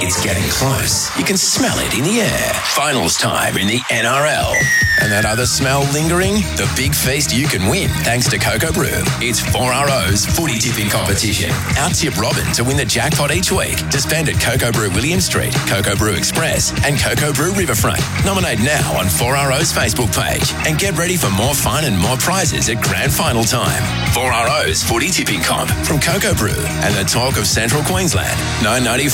It's getting close. You can smell it in the air. Finals time in the NRL. And that other smell lingering? The big feast you can win thanks to Cocoa Brew. It's 4RO's footy tipping competition. Out-tip Robin to win the jackpot each week to spend at Cocoa Brew William Street, Cocoa Brew Express and Cocoa Brew Riverfront. Nominate now on 4RO's Facebook page and get ready for more fun and more prizes at grand final time. 4RO's footy tipping comp from Cocoa Brew and the talk of Central Queensland. 990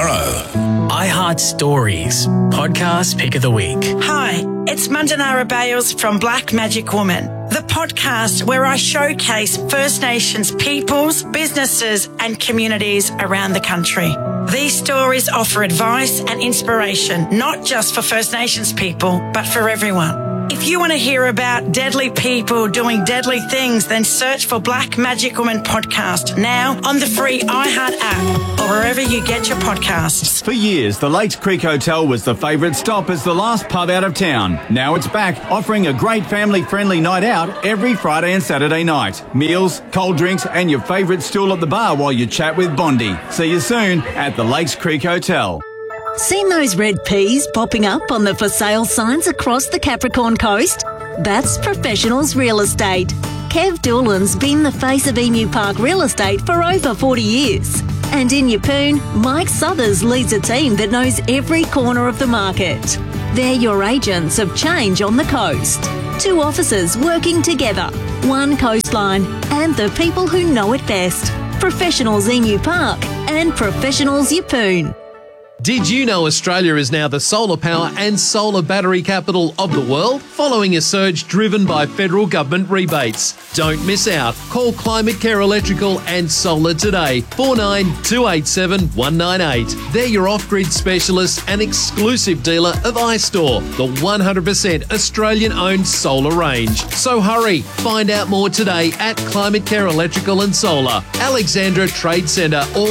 4RO. iHeart Stories, podcast pick of the week. Hi, it's Mandanara Bales from Black Magic Woman, the podcast where I showcase First Nations peoples, businesses and communities around the country. These stories offer advice and inspiration, not just for First Nations people, but for everyone. If you want to hear about deadly people doing deadly things, then search for Black Magic Woman podcast now on the free iHeart app or wherever you get your podcasts. For years, the Lakes Creek Hotel was the favourite stop as the last pub out of town. Now it's back, offering a great family-friendly night out every Friday and Saturday night. Meals, cold drinks and your favourite stool at the bar while you chat with Bondi. See you soon at the Lakes Creek Hotel. Seen those red peas popping up on the for sale signs across the Capricorn coast? That's Professionals Real Estate. Kev Doolan's been the face of Emu Park Real Estate for over 40 years. And in Yeppoon, Mike Southers leads a team that knows every corner of the market. They're your agents of change on the coast. 2 offices working together, 1 coastline, and the people who know it best. Professionals Emu Park and Professionals Yeppoon. Did you know Australia is now the solar power and solar battery capital of the world, following a surge driven by federal government rebates? Don't miss out. Call Climate Care Electrical and Solar today, 49287198. 198. They're your off-grid specialist and exclusive dealer of iStore, the 100% Australian-owned solar range. So hurry, find out more today at Climate Care Electrical and Solar, Alexandra Trade Centre or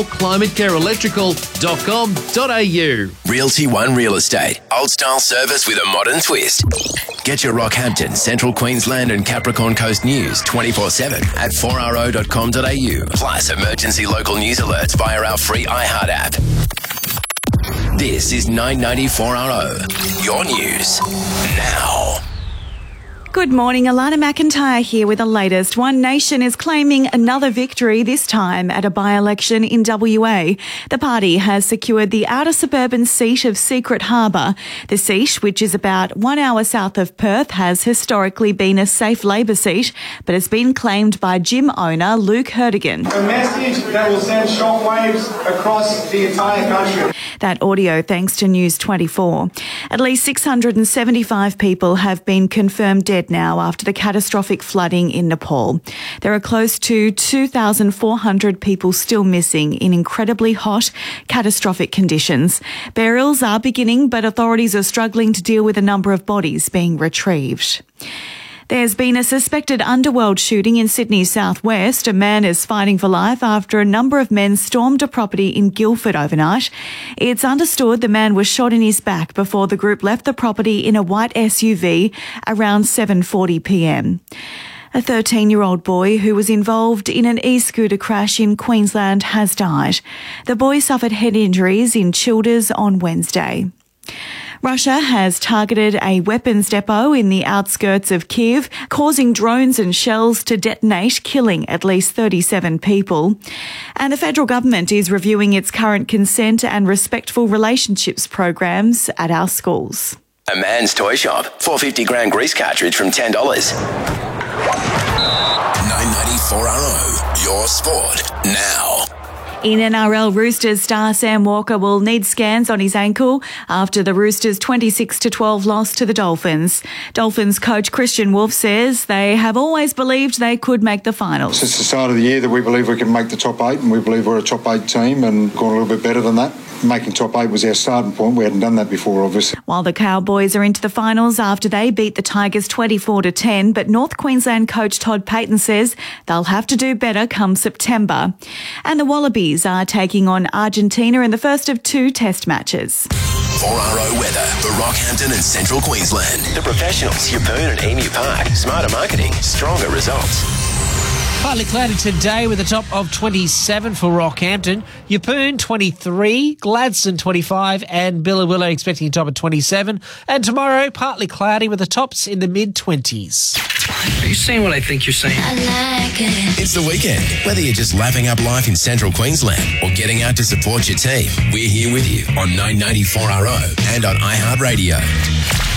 climatecareelectrical.com.au. Realty One Real Estate. Old style service with a modern twist. Get your Rockhampton, Central Queensland and Capricorn Coast news 24/7 at 4RO.com.au. Plus emergency local news alerts via our free iHeart app. This is 990 4RO. Your news now. Good morning, Alana McIntyre here with the latest. One Nation is claiming another victory, this time at a by-election in WA. The party has secured the outer suburban seat of Secret Harbour. The seat, which is about 1 hour south of Perth, has historically been a safe Labor seat, but has been claimed by gym owner Luke Herdigan. A message that will send shockwaves across the entire country. That audio thanks to News 24. At least 675 people have been confirmed dead now after the catastrophic flooding in Nepal. There are close to 2,400 people still missing in incredibly hot, catastrophic conditions. Burials are beginning, but authorities are struggling to deal with a number of bodies being retrieved. There's been a suspected underworld shooting in Sydney's southwest. A man is fighting for life after a number of men stormed a property in Guildford overnight. It's understood the man was shot in his back before the group left the property in a white SUV around 7:40 p.m. A 13-year-old boy who was involved in an e-scooter crash in Queensland has died. The boy suffered head injuries in Childers on Wednesday. Russia has targeted a weapons depot in the outskirts of Kyiv, causing drones and shells to detonate, killing at least 37 people. And the federal government is reviewing its current consent and respectful relationships programs at our schools. A Man's Toy Shop. 450 gram grease cartridge from $10. 990 4RO. Your sport now. In NRL, Roosters star Sam Walker will need scans on his ankle after the Roosters' 26-12 loss to the Dolphins. Dolphins coach Christian Wolf says they have always believed they could make the finals. Since the start of the year that we believe we can make the top 8, and we believe we're a top 8 team and gone a little bit better than that. Making top 8 was our starting point. We hadn't done that before, obviously. While the Cowboys are into the finals after they beat the Tigers 24-10, but North Queensland coach Todd Payten says they'll have to do better come September. And the Wallabies are taking on Argentina in the first of 2 test matches. 4RO weather for Rockhampton and Central Queensland. The Professionals, Yeppoon and Emu Park. Smarter marketing, stronger results. Partly cloudy today with a top of 27 for Rockhampton. Yeppoon 23, Gladstone 25 and Billawillow expecting a top of 27. And tomorrow, partly cloudy with the tops in the mid-20s. Are you saying what I think you're saying? I like it. It's the weekend. Whether you're just lapping up life in central Queensland or getting out to support your team, we're here with you on 994RO and on iHeartRadio.